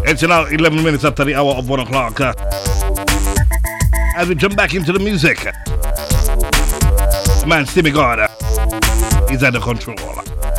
It's now 11 minutes after the hour of 1 o'clock. As we jump back into the music, the man Stimmy God is at the control.